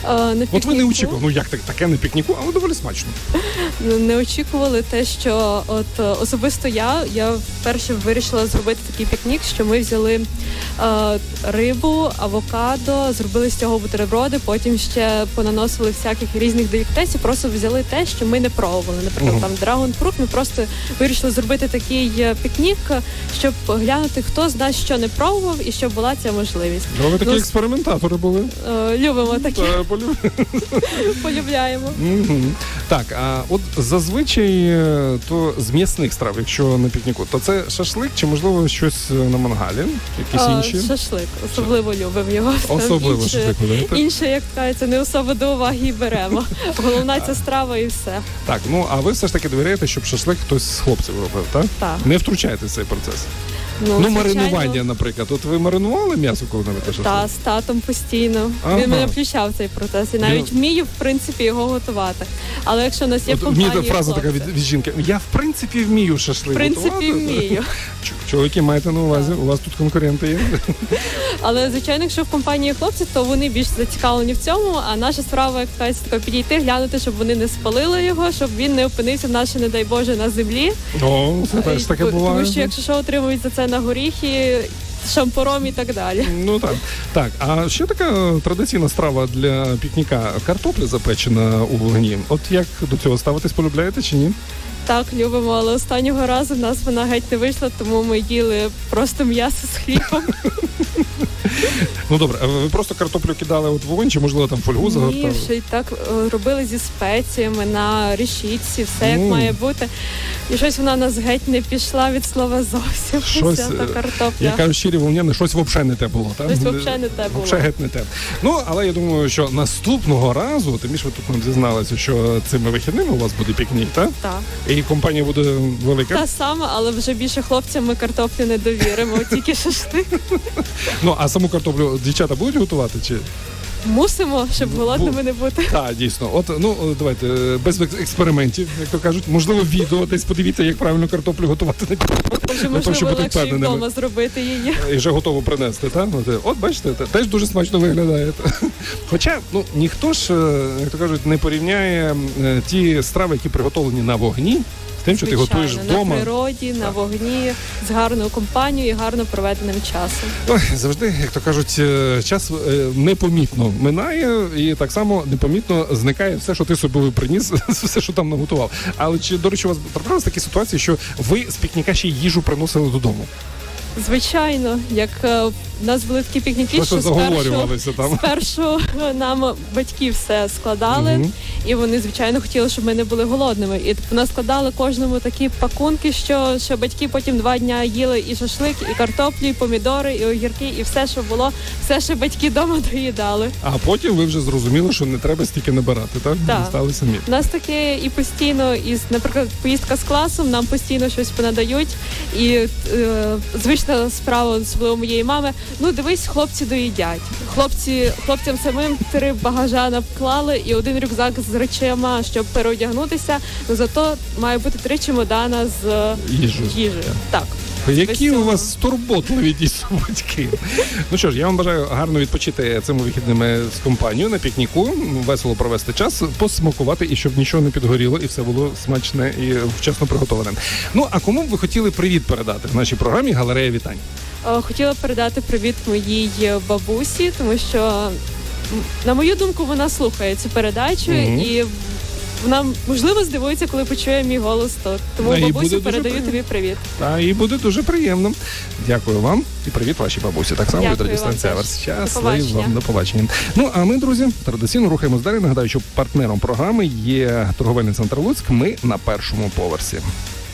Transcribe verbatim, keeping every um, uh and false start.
На От ви не очікували, ну як так, таке на пікніку, але доволі смачно. Не очікували те, що от особисто я, я вперше вирішила зробити такий пікнік, що ми взяли е, рибу, авокадо, зробили з цього бутерброди, потім ще понаносили всяких різних делікатесів, просто взяли те, що ми не пробували. Наприклад, uh-huh. там драгонфрукт, ми просто вирішили зробити такий пікнік, щоб глянути, хто з нас що не пробував і щоб була ця можливість. Ну, ви такі ну, експериментатори були. Е, любимо такі. Та, полюб... Полюбляємо. Mm-hmm. Так, а от зазвичай то з м'ясних страв, якщо на пікніку, то це шашлик чи, можливо, щось на мангалі? Якісь а, інші? Шашлик. Особливо любимо його. Особливо інше, шашлик любите? Інше, як кажеться, не особо до уваги і беремо. Головна ця страва і все. Так, ну, а ви все ж таки довіряєте, щоб шашлик хтось з хлопців робив, так? Так. Не втручаєте в цей процес? Ну, ну звичайно. маринування, наприклад. От ви маринували м'ясо, коли навіть шашлик? Так, з татом постійно. Ага. Він мене включав в цей процес. І навіть ну, вмію, в принципі, його готувати. Але якщо у нас є от, компанія мені фраза хлопців, така від, від жінки. Я, в принципі, вмію шашлик в принципі, готувати. вмію. Чоловіки, маєте на увазі? У вас тут конкуренти є? Але, звичайно, якщо в компанії хлопців, то вони більш зацікавлені в цьому, а наша справа, як кажуть, така підійти, глянути, щоб вони не спалили його, щоб він не опинився, наше, не дай Боже, на землі. О, це теж таке буває. Тому що, якщо що, отримують за це на горіхи, шампуром і так далі. Ну так. Так, а ще така традиційна страва для пікніка – картопля запечена у вогні. От як до цього ставитись, полюбляєте чи ні? Так, любимо, але останнього разу в нас вона геть не вийшла, тому ми їли просто м'ясо з хлібом. Ну добре, а ви просто картоплю кидали от в вогонь, чи можливо там фольгу загортали? Ні, ще й так робили зі спеціями на решітці, все як mm. має бути. І щось вона нас геть не пішла від слова зовсім. Щось, та картопля. Я кажу, щирі волняне, щось взагалі не те було, так? Щось взагалі не те було. Взагалі геть не те. Ну, але я думаю, що наступного разу, тим більше ви тут нам зізналися, що цими вихідними у вас буде пікнік, так? Так. І компанія буде велика? Та сама, але вже більше хлопцям ми картоплю не довіримо, тільки шашлик. Ну, а саму картоплю дівчата будуть готувати, чи? Мусимо, щоб голодними не бути. Так, дійсно. От, ну, давайте, без експериментів, як то кажуть. Можливо, відео десь подивіться, як правильно картоплю готувати на пікнік. Може, можливо, легше і вдома зробити її. І вже готово принести, так? От, бачите, теж дуже смачно виглядає. Хоча, ну, ніхто ж, як то кажуть, не порівняє ті страви, які приготовлені на вогні, тим, що звичайно, ти готуєш вдома. На природі, так. На вогні, з гарною компанією і гарно проведеним часом. Ой, завжди, як то кажуть, час непомітно минає і так само непомітно зникає все, що ти собі приніс, все, що там наготував. Але чи, до речі, у вас траплялися такі ситуації, що ви з пікніка ще їжу приносили додому? Звичайно, як е, у нас були такі пікніки, що спершу, спершу нам батьки все складали, mm-hmm. і вони, звичайно, хотіли, щоб ми не були голодними. І вони складали кожному такі пакунки, що, що батьки потім два дня їли і шашлик, і картоплю, і помідори, і огірки, і все, що було, все, що батьки вдома доїдали. А потім ви вже зрозуміли, що не треба стільки набирати, так? Так. Стали самі. У нас таке і постійно, і, наприклад, поїздка з класом, нам постійно щось понадають, і е, звичайно, справа, особливо моєї мами, ну дивись, хлопці доїдять. Хлопці, хлопцям самим три багажа навклали і один рюкзак з речима, щоб переодягнутися, ну зато має бути три чемодана з їжею. їжею. Так. Які у вас турботливі дійсно батьки. Ну що ж, я вам бажаю гарно відпочити цими вихідними з компанією на пікніку, весело провести час, посмакувати і щоб нічого не підгоріло і все було смачне і вчасно приготовлене. Ну, а кому б ви хотіли привіт передати в нашій програмі «Галерея вітань»? Хотіла передати привіт моїй бабусі, тому що, на мою думку, вона слухає цю передачу mm-hmm. і вона, можливо, здивується, коли почує мій голос тут. Тому, а бабусю, передаю при... тобі привіт. А їй буде дуже приємно. Дякую вам і привіт вашій бабусі. Так само від радіостанції Аверс. Щасливо вам. До побачення. Ну, а ми, друзі, традиційно рухаємось далі. Нагадаю, що партнером програми є торговельний центр Луцьк. Ми на першому поверсі.